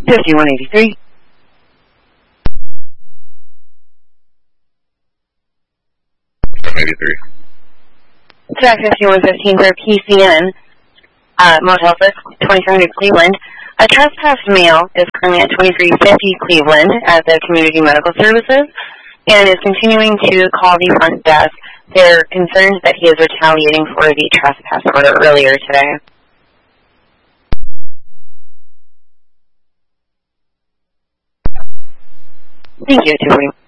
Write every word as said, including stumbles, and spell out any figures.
fifty-one eighty-three. eighty-three. Jack fifty-one fifteen for P C N, uh, Motel six, twenty-three hundred Cleveland. A trespassed male is currently at twenty-three fifty Cleveland at the Community Medical Services and is continuing to call the front desk. They're concerned that he is retaliating for the trespass order earlier today. Thank you, two forty.